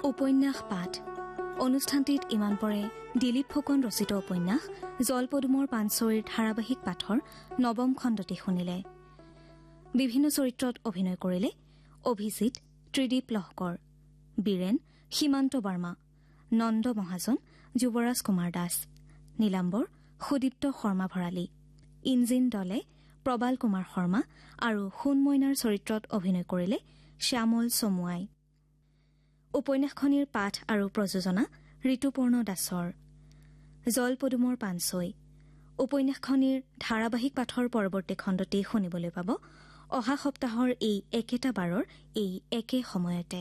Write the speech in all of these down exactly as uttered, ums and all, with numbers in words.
উপন্যাস পাঠ অনুষ্ঠানটিত ইমান পৰে দিলীপ ফুকন ৰচিত উপন্যাস জলপদুমৰ পাঞ্চৰীৰ ধাৰাবাহিক পাঠৰ নৱম খণ্ডটি শুনিলে। বিভিন্ন চৰিত্ৰত অভিনয় কৰিলে অভিজিত ত্ৰিদীপ লহকৰ, বীৰেন সীমান্ত বৰ্মা, নন্দ মহাজন যুৱৰাজ কুমাৰ দাস, নীলাম্বৰ সুদীপ্ত শৰ্মা ভৰালী, ইঞ্জিন দলে প্ৰবাল কুমাৰ শৰ্মা আৰু সোণমইনাৰ চৰিত্ৰত অভিনয় কৰিলে শ্যামল চমুৱাই। উপন্যাসখনিৰ পাঠ আৰু প্ৰযোজনা ঋতুপৰ্ণ দাসৰ। জলপদুমৰ পাঞ্চৈ উপন্যাসখনিৰ ধাৰাবাহিক পাঠৰ পৰৱৰ্তী খণ্ডটি শুনিবলৈ পাব অহা সপ্তাহৰ এই একেটা বাৰৰ এই একে সময়তে।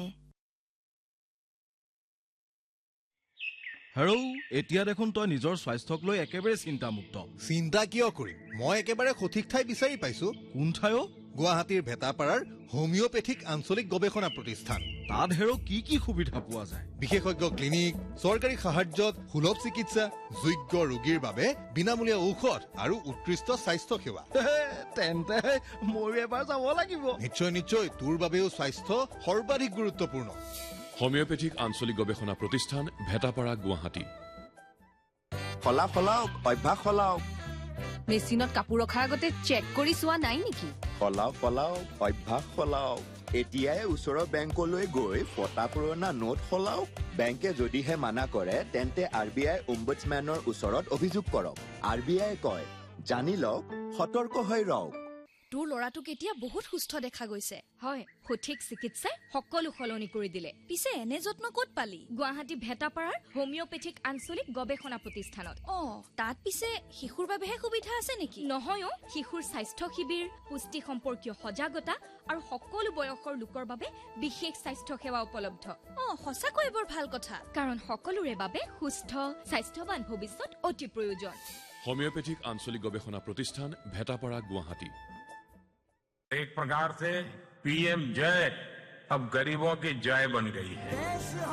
হেৰৌ, এতিয়া দেখোন তই নিজৰ স্বাস্থ্যক লৈ একেবাৰে চিন্তামুক্ত। চিন্তা কিয় কৰিম? মই একেবাৰে সঠিক ঠাই বিচাৰি পাইছো। কোন ঠাই? গুৱাহাটীৰ ভেটাপাৰাৰ হোমিঅপেথিক আঞ্চলিক গৱেষণা প্ৰতিষ্ঠান। তাত হেৰৌ কি কি সুবিধা পোৱা যায়? বিশেষজ্ঞ ক্লিনিক, চৰকাৰী সাহায্যত সুলভ চিকিৎসা, যোগ্য ৰোগীৰ বাবে বিনামূলীয়া ঔষধ আৰু উৎকৃষ্ট স্বাস্থ্য সেৱা। তেন্তে ময়ো এবাৰ যাব লাগিব। নিশ্চয় নিশ্চয়, তোৰ বাবেও স্বাস্থ্য সৰ্বাধিক গুৰুত্বপূৰ্ণ। হোমিঅপেথিক আঞ্চলিক গৱেষণা প্ৰতিষ্ঠান, ভেটাপাৰা, গুৱাহাটী। ফলা ফলাওক, অভ্যাস ফলাওক। মেচিনত কাপোৰ ৰখাৰ আগতে চেক কৰি চোৱা নাই নেকি? ফলাও ফলাওক, অভ্যাস ফলাওক। এতিয়াই ওচৰৰ বেংকলৈ গৈ ফটা পুৰণা নোট ফলাওক। বেংকে যদিহে মানা কৰে তেন্তে আৰ বি আই অম্বুডছমেনৰ ওচৰত অভিযোগ কৰক। আৰ বি আই কয়, জানি লওক, সতৰ্ক হৈ ৰওক। তোৰ ল'ৰাটোক এতিয়া বহুত সুস্থ দেখা গৈছে। হয়, সঠিক চিকিৎসাই সকলো সলনি কৰি দিলে। পিছে এনে যত্ন ক'ত পালি? গুৱাহাটী ভেটাপাৰাৰ হোমিঅপেথিক আঞ্চলিক গৱেষণা প্ৰতিষ্ঠানত। অ, তাত পিছে শিশুৰ বাবেহে সুবিধা আছে নেকি? নহয়ও, শিশুৰ স্বাস্থ্য শিবিৰ, পুষ্টি সম্পৰ্কীয় সজাগতা আৰু সকলো বয়সৰ লোকৰ বাবে বিশেষ স্বাস্থ্য সেৱা উপলব্ধ। অ, সঁচাকৈ বৰ ভাল কথা, কাৰণ সকলোৰে বাবে সুস্থ স্বাস্থ্যৱান ভৱিষ্যত অতি প্ৰয়োজন। হোমিঅপেথিক আঞ্চলিক গৱেষণা প্ৰতিষ্ঠান, ভেটাপাৰা, গুৱাহাটী। एक प्रकार से पीएम जय अब गरीबों की जय बन गई है।